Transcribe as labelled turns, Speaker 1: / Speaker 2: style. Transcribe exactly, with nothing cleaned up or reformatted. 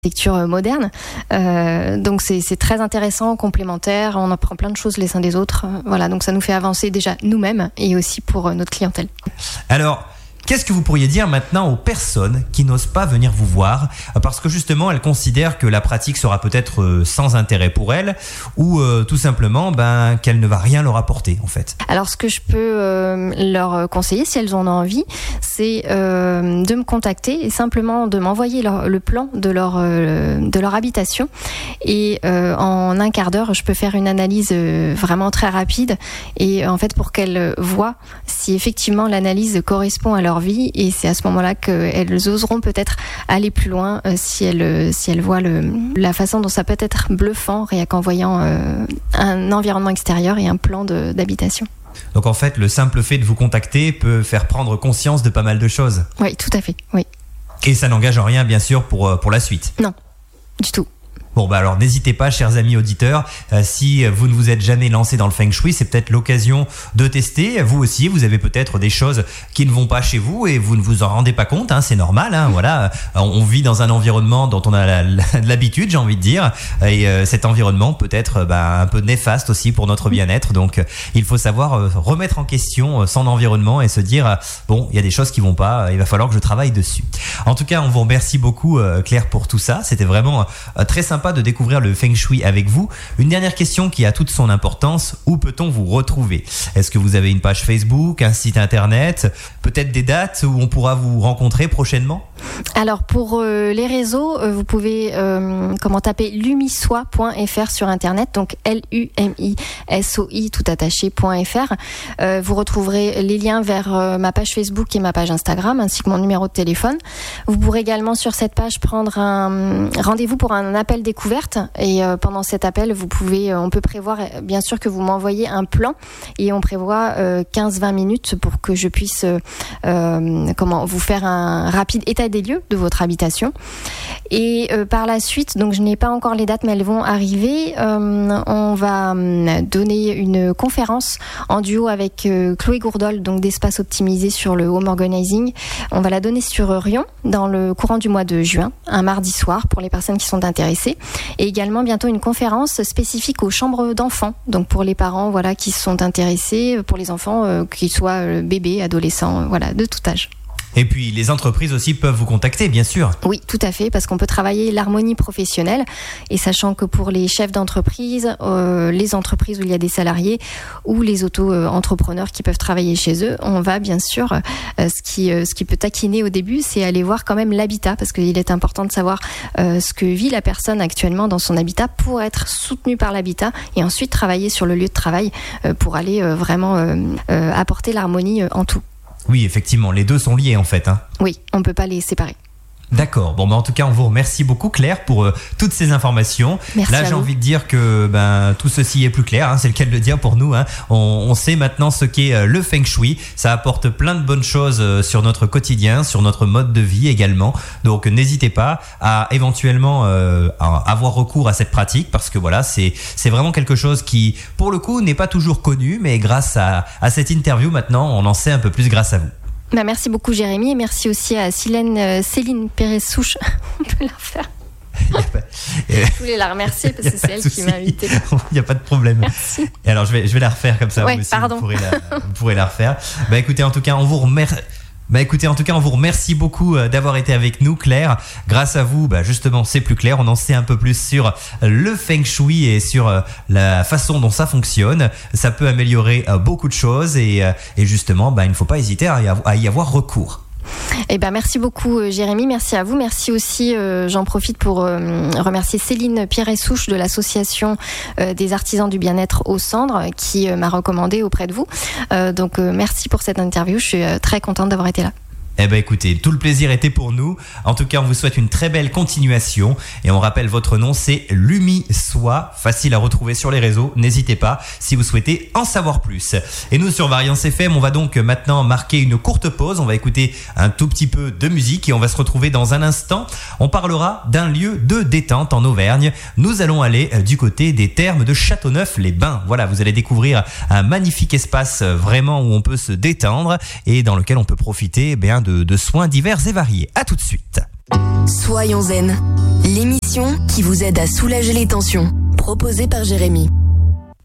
Speaker 1: architecture moderne. Euh, donc c'est, c'est très intéressant, complémentaire, on apprend plein de choses les uns des autres. Voilà, donc ça nous fait avancer déjà nous-mêmes et aussi pour notre clientèle.
Speaker 2: Alors, qu'est-ce que vous pourriez dire maintenant aux personnes qui n'osent pas venir vous voir parce que justement elles considèrent que la pratique sera peut-être sans intérêt pour elles ou euh, tout simplement ben, qu'elle ne va rien leur apporter en fait?
Speaker 1: Alors ce que je peux euh, leur conseiller si elles en ont envie, c'est euh, de me contacter et simplement de m'envoyer leur, le plan de leur, euh, de leur habitation et euh, en un quart d'heure je peux faire une analyse euh, vraiment très rapide et en fait pour qu'elles voient si effectivement l'analyse correspond à leur vie et c'est à ce moment-là qu'elles oseront peut-être aller plus loin euh, si elles si elles voient le, la façon dont ça peut être bluffant rien qu'en voyant euh, un environnement extérieur et un plan de, d'habitation.
Speaker 2: Donc en fait, le simple fait de vous contacter peut faire prendre conscience de pas mal de choses.
Speaker 1: Oui, tout à fait, oui.
Speaker 2: Et ça n'engage en rien, bien sûr, pour, pour la suite.
Speaker 1: Non, du tout.
Speaker 2: Bon bah alors n'hésitez pas, chers amis auditeurs, euh, si vous ne vous êtes jamais lancé dans le Feng Shui, c'est peut-être l'occasion de tester. Vous aussi, vous avez peut-être des choses qui ne vont pas chez vous et vous ne vous en rendez pas compte, hein, c'est normal. Hein, voilà, on vit dans un environnement dont on a la, la, l'habitude, j'ai envie de dire, et euh, cet environnement peut être bah, un peu néfaste aussi pour notre bien-être. Donc euh, il faut savoir euh, remettre en question euh, son environnement et se dire euh, bon, il y a des choses qui vont pas, euh, il va falloir que je travaille dessus. En tout cas, on vous remercie beaucoup, euh, Claire, pour tout ça. C'était vraiment euh, très sympa de découvrir le Feng Shui avec vous. Une dernière question qui a toute son importance, où peut-on vous retrouver? Est-ce que vous avez une page Facebook, un site internet, peut-être des dates où on pourra vous rencontrer prochainement?
Speaker 1: Alors pour euh, les réseaux, euh, vous pouvez euh, comment taper lumisoi point f r sur internet, donc L U M I S O I tout attaché .fr. Euh, vous retrouverez les liens vers euh, ma page Facebook et ma page Instagram ainsi que mon numéro de téléphone. Vous pourrez également sur cette page prendre un rendez-vous pour un appel découverte et euh, pendant cet appel, vous pouvez, euh, on peut prévoir euh, bien sûr que vous m'envoyez un plan et on prévoit euh, quinze à vingt minutes pour que je puisse euh, euh, comment vous faire un rapide état des lieux de votre habitation. Et euh, par la suite, donc je n'ai pas encore les dates, mais elles vont arriver. Euh, on va euh, donner une conférence en duo avec euh, Chloé Gourdol, donc d'Espace Optimisé sur le home organizing. On va la donner sur Rion dans le courant du mois de juin, un mardi soir pour les personnes qui sont intéressées. Et également bientôt une conférence spécifique aux chambres d'enfants, donc pour les parents, voilà, qui sont intéressés, pour les enfants, euh, qu'ils soient euh, bébés, adolescents, euh, voilà, de tout âge.
Speaker 2: Et puis les entreprises aussi peuvent vous contacter, bien sûr.
Speaker 1: Oui, tout à fait, parce qu'on peut travailler l'harmonie professionnelle. Et sachant que pour les chefs d'entreprise, euh, les entreprises où il y a des salariés ou les auto-entrepreneurs qui peuvent travailler chez eux, on va bien sûr, euh, ce qui euh, ce qui peut taquiner au début, c'est aller voir quand même l'habitat, parce qu'il est important de savoir euh, ce que vit la personne actuellement dans son habitat pour être soutenue par l'habitat et ensuite travailler sur le lieu de travail euh, pour aller euh, vraiment euh, euh, apporter l'harmonie euh, en tout.
Speaker 2: Oui, effectivement, les deux sont liés en fait. Hein.
Speaker 1: Oui, on ne peut pas les séparer.
Speaker 2: D'accord. Bon, bah en tout cas, on vous remercie beaucoup, Claire, pour euh, toutes ces informations.
Speaker 1: Merci.
Speaker 2: Là, j'ai envie de dire que ben tout ceci est plus clair. Hein, c'est le cas de le dire pour nous. Hein. On, on sait maintenant ce qu'est euh, le Feng Shui. Ça apporte plein de bonnes choses euh, sur notre quotidien, sur notre mode de vie également. Donc, n'hésitez pas à éventuellement euh, à avoir recours à cette pratique parce que voilà, c'est c'est vraiment quelque chose qui, pour le coup, n'est pas toujours connu, mais grâce à à cette interview, maintenant, on en sait un peu plus grâce à vous.
Speaker 1: Bah merci beaucoup Jérémy et merci aussi à Céline, euh, Céline Pérez-Souche. On peut la refaire. Pas... Je voulais la remercier parce que c'est elle qui m'a invité.
Speaker 2: Il n'y a pas de problème.
Speaker 1: Merci.
Speaker 2: Et alors je vais, je vais la refaire comme ça.
Speaker 1: Ouais,
Speaker 2: vous aussi,
Speaker 1: pardon.
Speaker 2: Vous pourrez, la, vous pourrez la refaire. Bah écoutez, en tout cas, on vous remercie. Bah écoutez, en tout cas, on vous remercie beaucoup d'avoir été avec nous, Claire. Grâce à vous, bah justement, c'est plus clair. On en sait un peu plus sur le Feng Shui et sur la façon dont ça fonctionne. Ça peut améliorer beaucoup de choses et, et justement, bah il ne faut pas hésiter à y avoir recours.
Speaker 1: Eh ben, merci beaucoup Jérémy, merci à vous, merci aussi, euh, j'en profite pour euh, remercier Céline Pierret-Souche de l'association euh, des artisans du bien-être aux cendres qui euh, m'a recommandé auprès de vous. Euh, donc euh, merci pour cette interview, je suis euh, très contente d'avoir été là.
Speaker 2: Eh ben écoutez, tout le plaisir était pour nous. En tout cas, on vous souhaite une très belle continuation. Et on rappelle votre nom, c'est Lumisoi. Facile à retrouver sur les réseaux. N'hésitez pas si vous souhaitez en savoir plus. Et nous, sur Variance F M, on va donc maintenant marquer une courte pause. On va écouter un tout petit peu de musique et on va se retrouver dans un instant. On parlera d'un lieu de détente en Auvergne. Nous allons aller du côté des thermes de Châteauneuf-les-Bains. Voilà, vous allez découvrir un magnifique espace vraiment où on peut se détendre et dans lequel on peut profiter eh bien de, de soins divers et variés. À tout de suite.
Speaker 3: Soyons zen, l'émission qui vous aide à soulager les tensions, proposée par Jérémy.